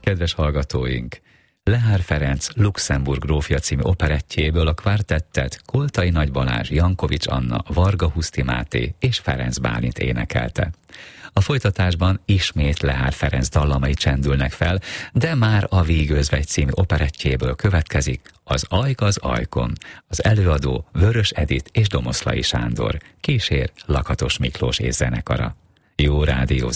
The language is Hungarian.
Kedves hallgatóink! Lehár Ferenc Luxemburg grófja című operettjéből a kvartettet Koltai Nagy Balázs, Jankovics Anna, Varga Huszti Máté és Ferenc Bálint énekelte. A folytatásban ismét Lehár Ferenc dallamai csendülnek fel, de már a Vígözvegy című operettjéből következik az Ajk az ajkon. Az előadó Vörös Edit és Domoszlai Sándor, kísér Lakatos Miklós és zenekara. Jó rádiózást!